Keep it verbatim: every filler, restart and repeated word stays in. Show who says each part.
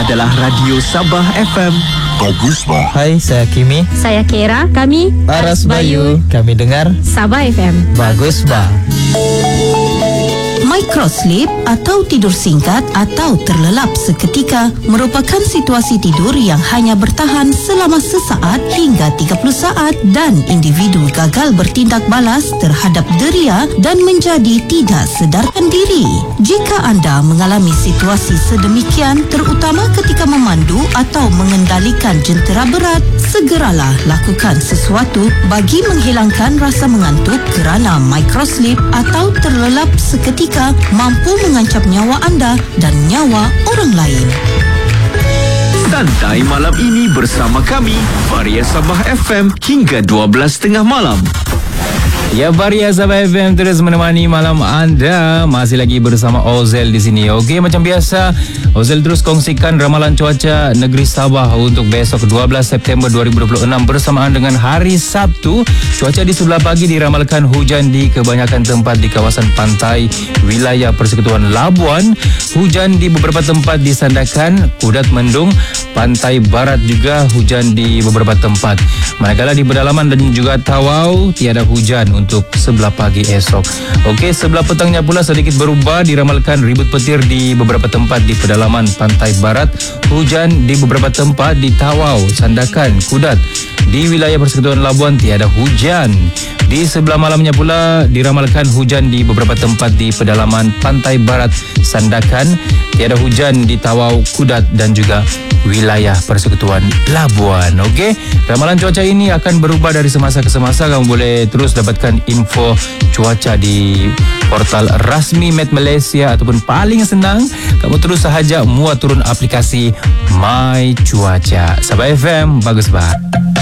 Speaker 1: adalah Radio Sabah F M.
Speaker 2: Bagus bah.
Speaker 3: Hai, saya Kimi.
Speaker 4: Saya Kira. Kami
Speaker 3: Aras Bayu. Kami dengar
Speaker 4: Sabah F M.
Speaker 3: Bagus bah.
Speaker 5: Microsleep atau tidur singkat atau terlelap seketika merupakan situasi tidur yang hanya bertahan selama sesaat hingga tiga puluh saat dan individu gagal bertindak balas terhadap deria dan menjadi tidak sedarkan diri. Jika anda mengalami situasi sedemikian, terutama ketika memandu atau mengendalikan jentera berat, segeralah lakukan sesuatu bagi menghilangkan rasa mengantuk kerana microsleep atau terlelap seketika mampu mengancam nyawa anda dan nyawa orang lain.
Speaker 1: Santai malam ini bersama kami, Varia Sabah F M hingga dua belas tiga puluh malam.
Speaker 3: Ya, Varia Sabah F M terus menemani malam anda. Masih lagi bersama Ozel di sini. Okey, macam biasa, Ozel terus kongsikan ramalan cuaca negeri Sabah untuk besok dua belas September dua ribu dua puluh enam bersamaan dengan hari Sabtu. Cuaca di sebelah pagi diramalkan hujan di kebanyakan tempat di kawasan pantai wilayah Persekutuan Labuan. Hujan di beberapa tempat di Sandakan, Kudat Mendung, pantai barat juga hujan di beberapa tempat. Manakala di pedalaman dan juga Tawau tiada hujan untuk sebelah pagi esok. Okey, sebelah petangnya pula sedikit berubah, diramalkan ribut petir di beberapa tempat di pedalaman pantai barat, hujan di beberapa tempat di Tawau, Sandakan, Kudat. Di wilayah Persekutuan Labuan tiada hujan. Di sebelah malamnya pula diramalkan hujan di beberapa tempat di pedalaman pantai barat, Sandakan, tiada hujan di Tawau, Kudat dan juga wilayah Persekutuan Labuan. Okey, ramalan cuaca ini akan berubah dari semasa ke semasa. Kamu boleh terus dapatkan info cuaca di portal rasmi Met Malaysia ataupun paling senang, kamu terus sahaja muat turun aplikasi My Cuaca. Sabah F M, bagus bah.